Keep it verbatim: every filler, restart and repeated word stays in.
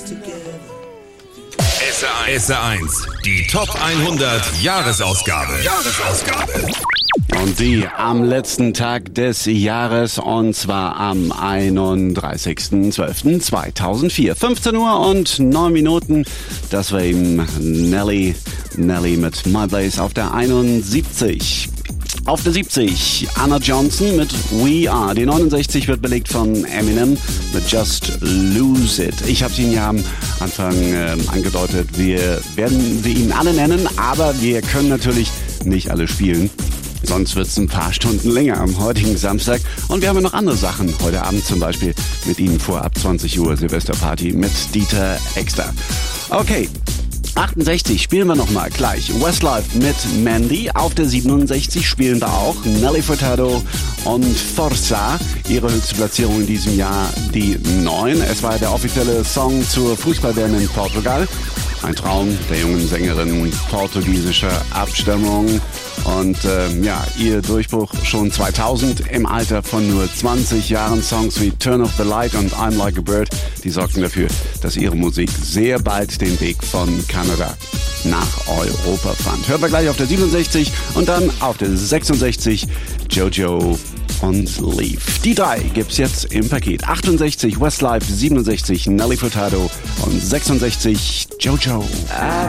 S R eins, die Top hundert Jahresausgabe. Jahresausgabe. Und die am letzten Tag des Jahres, und zwar am einunddreißigsten zwölften zweitausendvier. fünfzehn Uhr und neun Minuten. Das war eben Nelly, Nelly mit My Place auf der einundsiebzig. Auf der siebzig, Anna Johnson mit We Are. Die neunundsechzig wird belegt von Eminem mit Just Lose It. Ich habe ihn ja am Anfang äh, angedeutet, wir werden wir ihn alle nennen, aber wir können natürlich nicht alle spielen. Sonst wird es ein paar Stunden länger am heutigen Samstag. Und wir haben ja noch andere Sachen. Heute Abend zum Beispiel mit Ihnen vor ab zwanzig Uhr Silvesterparty mit Dieter Exter. Okay. achtundsechzig spielen wir nochmal gleich. Westlife mit Mandy. Auf der siebenundsechzig spielen wir auch Nelly Furtado und Forza. Ihre höchste Platzierung in diesem Jahr die neun. Es war der offizielle Song zur Fußball-W M in Portugal. Ein Traum der jungen Sängerin portugiesischer Abstammung. Und ähm, ja, ihr Durchbruch schon zweitausend im Alter von nur zwanzig Jahren. Songs wie Turn Off the Light und I'm Like a Bird, die sorgten dafür, dass ihre Musik sehr bald den Weg von Kanada nach Europa fand. Hören wir gleich auf der siebenundsechzig und dann auf der sechsundsechzig Jojo und Leaf. Die drei gibt's jetzt im Paket. achtundsechzig Westlife, siebenundsechzig Nelly Furtado und sechsundsechzig Jojo. I